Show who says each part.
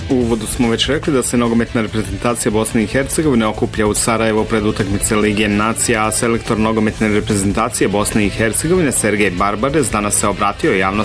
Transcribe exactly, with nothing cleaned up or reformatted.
Speaker 1: U uvodu smo već rekli da se nogometna reprezentacija Bosne i Hercegovine okuplja u Sarajevo pred utakmice Lige nacija, a selektor nogometne reprezentacije Bosne i Hercegovine Sergej Barbares danas se obratio javnosti